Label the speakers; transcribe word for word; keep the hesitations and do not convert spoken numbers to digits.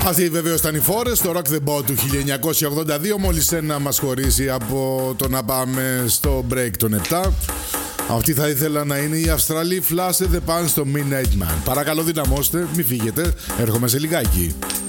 Speaker 1: Αυτή βεβαίως ήταν η Forest, το Rock the Boat του χίλια εννιακόσια ογδόντα δύο. Μόλις ένα μας χωρίζει από το να πάμε στο break των επτά. Αυτή θα ήθελα να είναι η Αυστραλή Flash the Pan στο Midnight Man. Παρακαλώ δυναμώστε, μη φύγετε, έρχομαι σε λιγάκι.